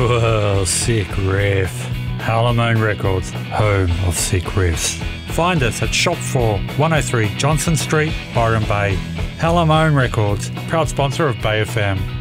Whoa, sick riff. Halamone Records, home of sick riffs. Find us at Shop 4, 103 Johnson Street, Byron Bay. Halamone Records, proud sponsor of Bay FM.